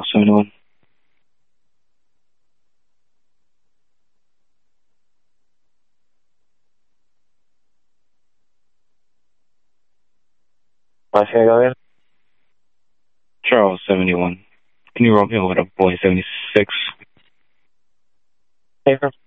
Charles 71. Can I go in? Charles 71. Can you roll me over to boy 76? Paper.